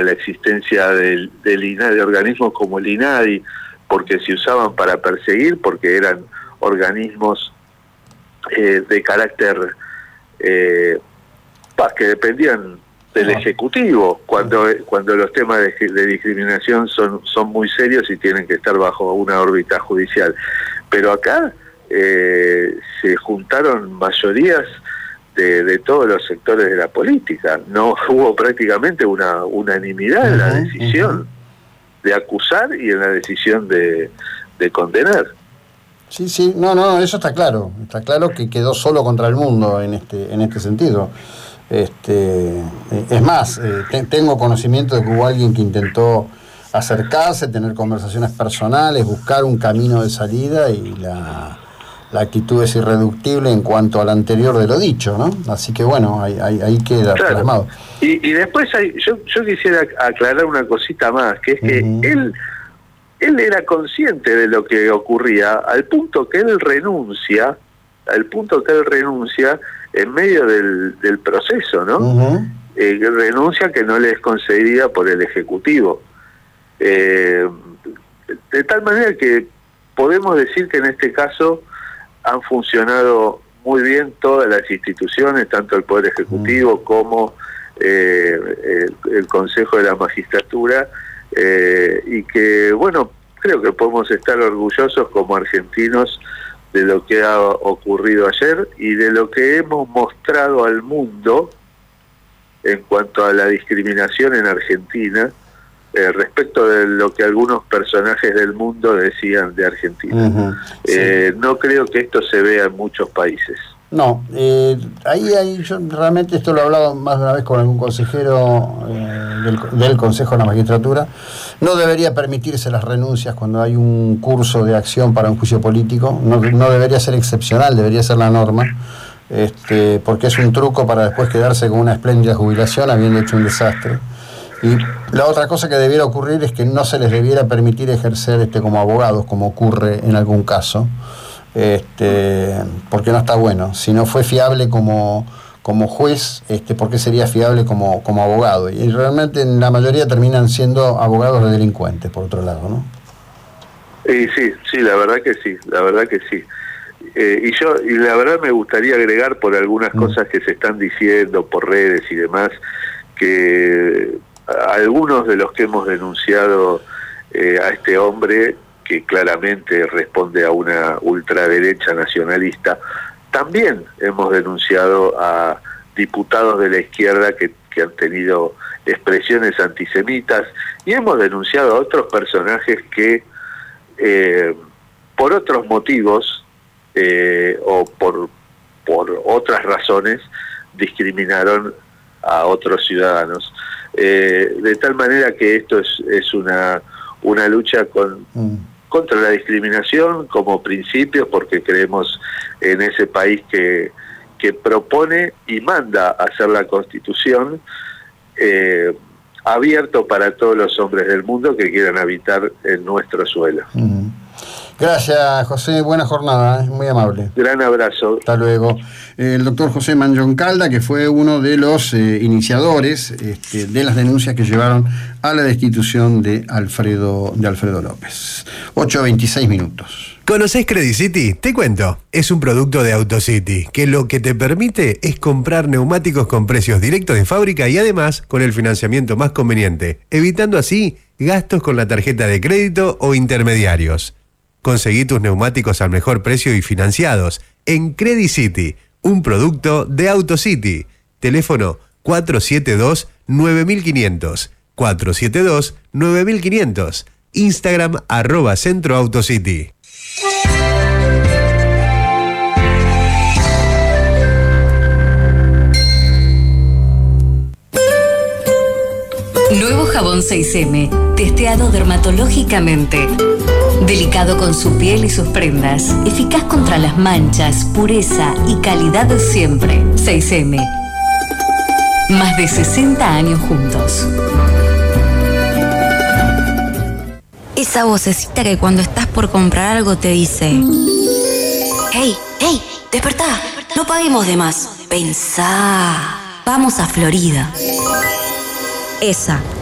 la existencia del INADI, de organismos como el INADI, porque se usaban para perseguir, porque eran organismos de carácter que dependían del Ejecutivo, cuando los temas de discriminación son muy serios y tienen que estar bajo una órbita judicial. Pero acá se juntaron mayorías de todos los sectores de la política. No hubo prácticamente una unanimidad en la decisión de acusar y en la decisión de condenar. Sí, no, eso está claro que quedó solo contra el mundo en este sentido. Es más, tengo conocimiento de que hubo alguien que intentó acercarse, tener conversaciones personales, buscar un camino de salida, y la actitud es irreductible en cuanto al anterior de lo dicho, ¿no? Así que bueno, ahí queda plasmado. Y después yo quisiera aclarar una cosita más, que es que él era consciente de lo que ocurría, al punto que él renuncia en medio del proceso, ¿no? Renuncia que no le es concedida por el Ejecutivo. De tal manera que podemos decir que en este caso han funcionado muy bien todas las instituciones, tanto el Poder Ejecutivo como el Consejo de la Magistratura, y que, bueno, creo que podemos estar orgullosos como argentinos de lo que ha ocurrido ayer y de lo que hemos mostrado al mundo en cuanto a la discriminación en Argentina, respecto de lo que algunos personajes del mundo decían de Argentina. Sí. No creo que esto se vea en muchos países. No, ahí yo realmente esto lo he hablado más de una vez con algún consejero del Consejo de la Magistratura. No debería permitirse las renuncias cuando hay un curso de acción para un juicio político. No debería ser excepcional, debería ser la norma, porque es un truco para después quedarse con una espléndida jubilación habiendo hecho un desastre. Y la otra cosa que debiera ocurrir es que no se les debiera permitir ejercer como abogados, como ocurre en algún caso. Porque no está bueno. Si no fue fiable como juez, ¿por qué sería fiable como abogado? Y realmente en la mayoría terminan siendo abogados de delincuentes, por otro lado, ¿no? Sí, la verdad que sí. Y la verdad me gustaría agregar por algunas cosas que se están diciendo por redes y demás, que algunos de los que hemos denunciado a este hombre, que claramente responde a una ultraderecha nacionalista, también hemos denunciado a diputados de la izquierda que han tenido expresiones antisemitas, y hemos denunciado a otros personajes que por otros motivos o por otras razones discriminaron a otros ciudadanos. De tal manera que esto es una lucha contra la discriminación como principio, porque creemos en ese país que propone y manda hacer la Constitución, abierto para todos los hombres del mundo que quieran habitar en nuestro suelo. Gracias, José. Buena jornada, muy amable. Gran abrazo. Hasta luego. El doctor José Manjoncalda, que fue uno de los iniciadores de las denuncias que llevaron a la destitución de Alfredo López. 8:26 minutos. ¿Conocés Credit City? Te cuento. Es un producto de AutoCity, que lo que te permite es comprar neumáticos con precios directos de fábrica y además con el financiamiento más conveniente, evitando así gastos con la tarjeta de crédito o intermediarios. Conseguí tus neumáticos al mejor precio y financiados en Credit City, un producto de AutoCity. Teléfono 472-9500. 472-9500. Instagram @centroautocity. Nuevo jabón 6M, testeado dermatológicamente. Delicado con su piel y sus prendas. Eficaz contra las manchas, pureza y calidad de siempre. 6M. Más de 60 años juntos. Esa vocecita que cuando estás por comprar algo te dice: ¡Hey, despertá! No paguemos de más. Pensá. Vamos a Florida. Esa.